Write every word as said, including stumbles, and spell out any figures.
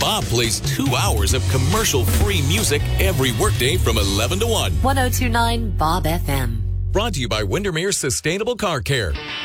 Bob plays two hours of commercial-free music every workday from eleven to one. ten twenty-nine Bob F M. Brought to you by Windermere Sustainable Car Care.